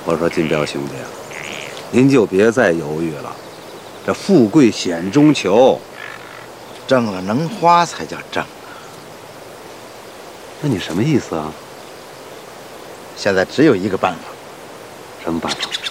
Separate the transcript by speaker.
Speaker 1: 我说金彪兄弟啊，您就别再犹豫了，这富贵险中求，
Speaker 2: 挣了能花才叫挣。
Speaker 1: 那你什么意思啊？
Speaker 2: 现在只有一个办法，
Speaker 1: 什么办法？